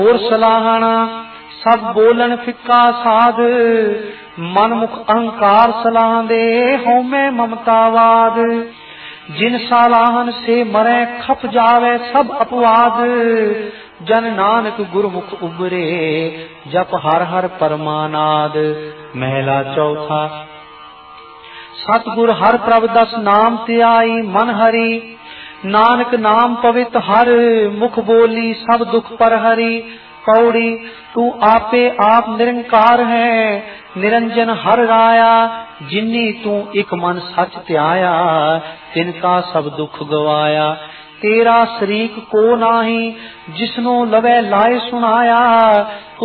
ਹੋਰ ਸਲਾਹਣਾ ਸਭ ਬੋਲਣ ਫਿੱਕਾ ਸਾਧ, ਮਨ ਮੁਖ ਅਹੰਕਾਰ ਸਲਾਹ ਦੇ ਹਉਮੈ ਮਮਤਾਵਾਦ। ਜਿਨ ਸਲਾਹਨ ਸੇ ਮਰੈ ਖਪ ਜਾਵੇ ਸਭ ਅਪਵਾਦ, ਜਨ ਨਾਨਕ ਗੁਰਮੁਖ ਉਬਰੇ ਜਪ ਹਰ ਹਰ ਪਰਮਾਨਾਦ। ਮਹਿਲਾ ਚੌਥਾ। ਸਤਿਗੁਰ ਹਰ ਪ੍ਰਭ ਦਸ ਨਾਮ ਧਿਆਈ ਮਨ ਹਰੀ, ਨਾਨਕ ਨਾਮ ਪਵਿੱਤ ਹਰ ਮੁਖ ਬੋਲੀ ਸਭ ਦੁਖ ਪਰ ਹਰੀ। ਪੌੜੀ ਤੂੰ ਆਪੇ ਆਪ ਨਿਰੰਕਾਰ ਹੈ, ਨਿਰੰਜਨ ਹਰ ਰਾਇਆ। ਜਿਨੀ ਤੂੰ ਇੱਕ ਮਨ ਸੱਚ ਧਿਆਇਆ, ਤਿਨ ਕਾ ਸਭ ਦੁੱਖ ਗਵਾਇਆ। ਤੇਰਾ ਸ਼ਰੀਕ ਕੋ ਨਾਹੀ, ਜਿਸਨੂੰ ਲਵੇ ਲਾਏ ਸੁਣਾਇਆ।